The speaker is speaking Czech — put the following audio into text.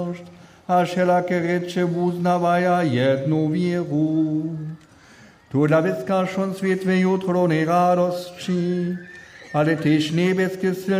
a všelaké reče uznavaja jednu víru. Tudla vyskašon svět ve jutro nejradosti, ale tyž nebeské